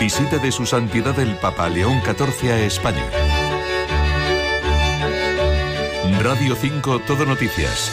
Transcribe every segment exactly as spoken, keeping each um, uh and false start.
Visita de Su Santidad el Papa León catorce a España. Radio cinco Todo Noticias.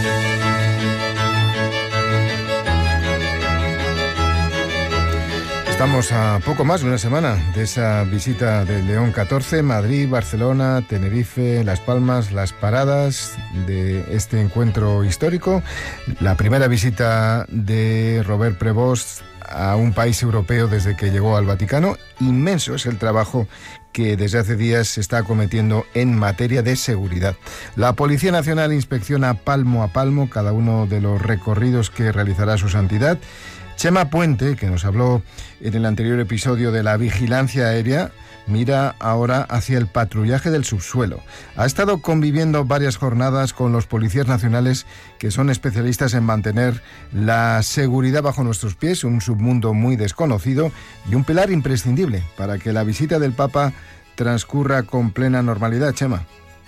Estamos a poco más de una semana de esa visita de León catorce, Madrid, Barcelona, Tenerife, Las Palmas, Las Paradas de este encuentro histórico. La primera visita de Robert Prevost a un país europeo desde que llegó al Vaticano. Inmenso es el trabajo que desde hace días se está acometiendo en materia de seguridad. La Policía Nacional inspecciona palmo a palmo cada uno de los recorridos que realizará su santidad. Chema Puente, que nos habló en el anterior episodio de la vigilancia aérea, mira ahora hacia el patrullaje del subsuelo. Ha estado conviviendo varias jornadas con los policías nacionales que son especialistas en mantener la seguridad bajo nuestros pies, un submundo muy desconocido y un pilar imprescindible para que la visita del Papa transcurra con plena normalidad. Chema.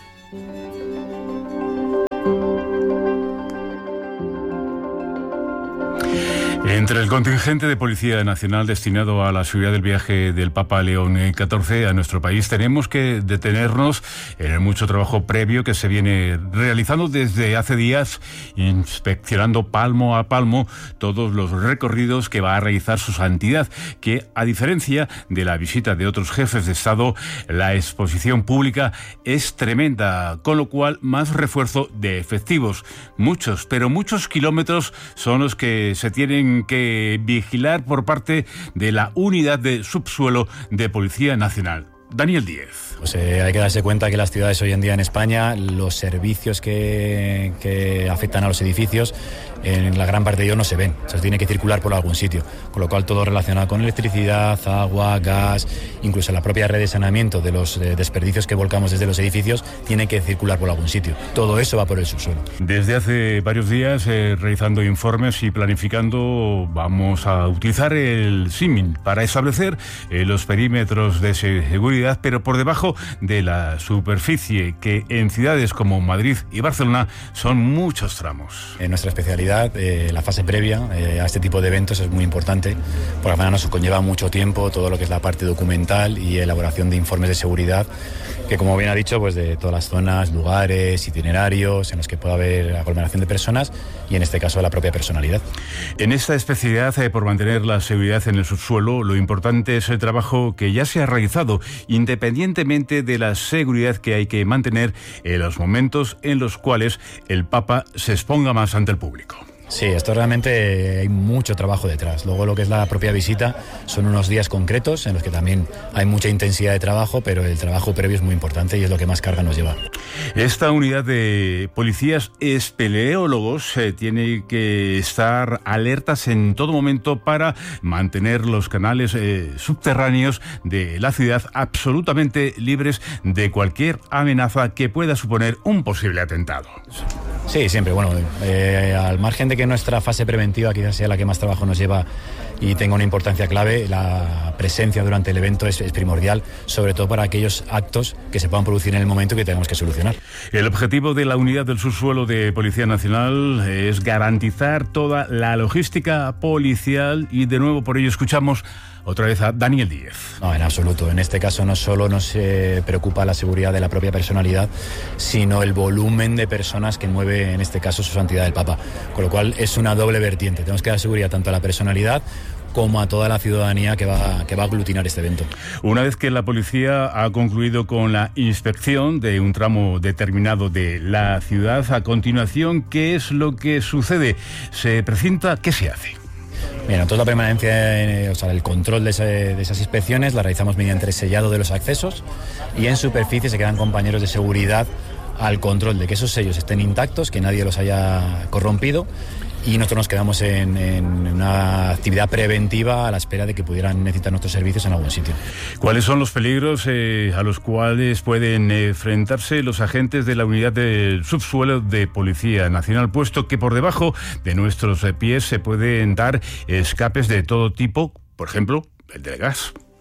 Entre el contingente de Policía Nacional destinado a la seguridad del viaje del Papa León catorce a nuestro país, tenemos que detenernos en el mucho trabajo previo que se viene realizando desde hace días, inspeccionando palmo a palmo todos los recorridos que va a realizar su santidad, que a diferencia de la visita de otros jefes de Estado, la exposición pública es tremenda, con lo cual más refuerzo de efectivos. Muchos, pero muchos kilómetros son los que se tienen que vigilar por parte de la unidad de subsuelo de Policía Nacional. Daniel Díez. Pues eh, hay que darse cuenta que las ciudades hoy en día en España, los servicios que, que afectan a los edificios, en la gran parte de ellos no se ven. O sea, tiene que circular por algún sitio. Con lo cual todo relacionado con electricidad, agua, gas, incluso la propia red de saneamiento de los eh, desperdicios que volcamos desde los edificios, tiene que circular por algún sitio. Todo eso va por el subsuelo. Desde hace varios días, eh, realizando informes y planificando, vamos a utilizar el símil para establecer eh, los perímetros de seguridad, pero por debajo de la superficie, que en ciudades como Madrid y Barcelona son muchos tramos. En nuestra especialidad, eh, la fase previa eh, a este tipo de eventos es muy importante, porque además nos conlleva mucho tiempo todo lo que es la parte documental y elaboración de informes de seguridad, que como bien ha dicho, pues de todas las zonas, lugares, itinerarios en los que pueda haber aglomeración de personas y en este caso la propia personalidad. En esta especialidad, eh, por mantener la seguridad en el subsuelo, lo importante es el trabajo que ya se ha realizado, independientemente de la seguridad que hay que mantener en los momentos en los cuales el Papa se exponga más ante el público. Sí, esto realmente hay mucho trabajo detrás. Luego lo que es la propia visita son unos días concretos en los que también hay mucha intensidad de trabajo, pero el trabajo previo es muy importante y es lo que más carga nos lleva. Esta unidad de policías espeleólogos eh, tiene que estar alertas en todo momento para mantener los canales eh, subterráneos de la ciudad absolutamente libres de cualquier amenaza que pueda suponer un posible atentado. Sí, siempre. Bueno, eh, al margen de que nuestra fase preventiva quizás sea la que más trabajo nos lleva y tenga una importancia clave, la presencia durante el evento es, es primordial, sobre todo para aquellos actos que se puedan producir en el momento y que tengamos que solucionar. El objetivo de la unidad del subsuelo de Policía Nacional es garantizar toda la logística policial y de nuevo por ello escuchamos otra vez a Daniel Díez. No, en absoluto. En este caso no solo nos eh, preocupa la seguridad de la propia personalidad, sino el volumen de personas que mueve, en este caso, su santidad el Papa. Con lo cual es una doble vertiente. Tenemos que dar seguridad tanto a la personalidad como a toda la ciudadanía que va, que va a aglutinar este evento. Una vez que la policía ha concluido con la inspección de un tramo determinado de la ciudad, a continuación, ¿qué es lo que sucede? ¿Se precinta? ¿Qué se hace? Bien, nosotros la permanencia, o sea, el control de, ese, de esas inspecciones la realizamos mediante el sellado de los accesos y en superficie se quedan compañeros de seguridad al control de que esos sellos estén intactos, que nadie los haya corrompido, y nosotros nos quedamos en, en una actividad preventiva a la espera de que pudieran necesitar nuestros servicios en algún sitio. ¿Cuáles son los peligros eh, a los cuales pueden enfrentarse los agentes de la unidad del subsuelo de Policía Nacional, puesto que por debajo de nuestros pies se pueden dar escapes de todo tipo, por ejemplo, el del gas?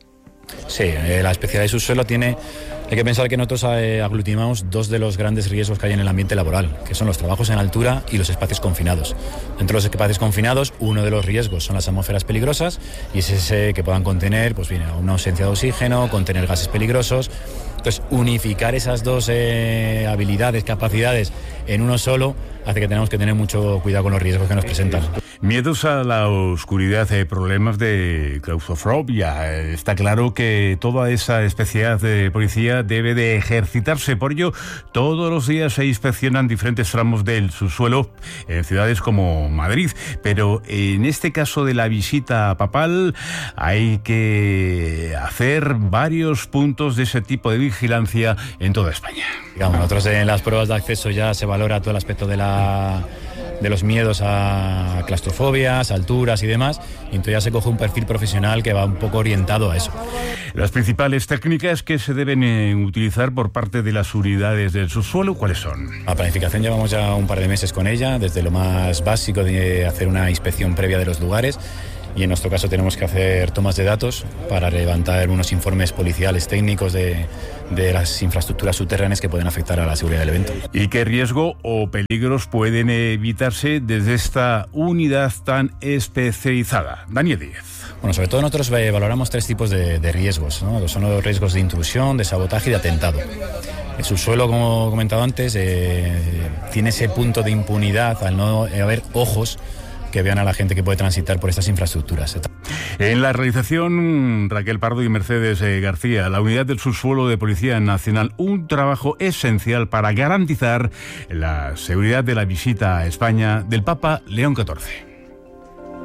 Sí, eh, la especialidad de subsuelo tiene... Hay que pensar que nosotros eh, aglutinamos dos de los grandes riesgos que hay en el ambiente laboral, que son los trabajos en altura y los espacios confinados. Dentro de los espacios confinados, uno de los riesgos son las atmósferas peligrosas, y es ese que puedan contener, pues bien, una ausencia de oxígeno, contener gases peligrosos. Entonces, unificar esas dos eh, habilidades, capacidades en uno solo, hace que tenemos que tener mucho cuidado con los riesgos que nos presentan. Miedos a la oscuridad, eh, problemas de claustrofobia. Eh, está claro que toda esa especialidad de policía debe de ejercitarse. Por ello, todos los días se inspeccionan diferentes tramos del subsuelo en ciudades como Madrid. Pero en este caso de la visita papal, hay que hacer varios puntos de ese tipo de vigilancia en toda España. Digamos, nosotros en las pruebas de acceso ya se valora todo el aspecto de la... de los miedos a claustrofobias, alturas y demás, y entonces ya se coge un perfil profesional que va un poco orientado a eso. Las principales técnicas que se deben eh, utilizar por parte de las unidades del subsuelo, ¿cuáles son? La planificación llevamos ya un par de meses con ella, desde lo más básico de hacer una inspección previa de los lugares, y en nuestro caso tenemos que hacer tomas de datos para levantar unos informes policiales técnicos de, de las infraestructuras subterráneas que pueden afectar a la seguridad del evento. ¿Y qué riesgo o peligros pueden evitarse desde esta unidad tan especializada? Daniel Díez. Bueno, sobre todo nosotros valoramos tres tipos de, de riesgos, ¿no? Son los riesgos de intrusión, de sabotaje y de atentado. El subsuelo, como he comentado antes, eh, tiene ese punto de impunidad al no haber ojos que vean a la gente que puede transitar por estas infraestructuras. En la realización, Raquel Pardo y Mercedes eh, García, la unidad del subsuelo de Policía Nacional, un trabajo esencial para garantizar la seguridad de la visita a España del Papa León catorce.